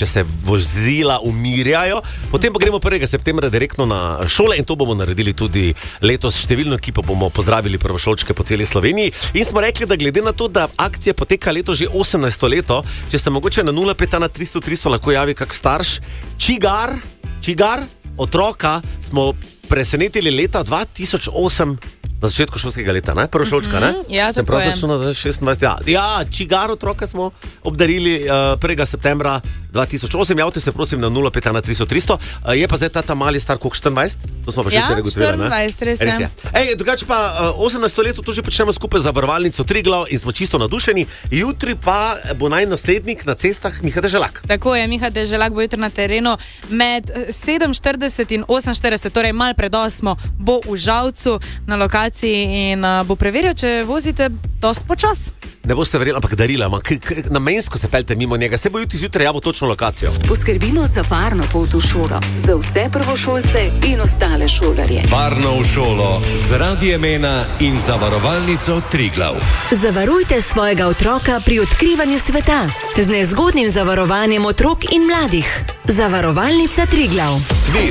če se vozila umirjajo. Potem pa gremo 1. septembra direktno na šole in to bomo naredili tudi letos. Številno ekipo bomo pozdravili prvošolčke po celi Sloveniji in smo rekli, da glede na to, da akcija poteka leto že 18. leto, če se mogoče na 051 lahko javi kak starš, čigar otroka smo presenetili leta 2008 na začetku šolskega leta, ne? Prvošolčka, ne? Ja, sem prav začel na 26. Ja, čigar otroka smo obdarili 1. septembra 2008. Javite se prosim na 051 je pa zdaj ta mali star koliko 24? To smo pa že včeraj gotovili, ne? 24, res je. Drugače pa 18. leto to že počnemo skupaj za Zavarovalnico Triglav in smo čisto nadušeni. Jutri pa bo naslednik na cestah Miha Deželak. Tako je, Miha Deželak bo jutri na terenu med 47 in 48, torej malo pred 8 bo v Žalcu na lokaciji in bo preveril, če vozite dosti počas. Ne boste verjeli, ampak darila, namensko se peljte mimo njega, se bo jutri zjutraj javil točno lokacijo. Poskrbimo za varno pot v šolo, za vse prvošolce in ostale šolarje. Varno v šolo z Radiem 1 in Zavarovalnico Triglav. Zavarujte svojega otroka pri odkrivanju sveta z nezgodnim zavarovanjem otrok in mladih. Zavarovalnica Triglav. Svež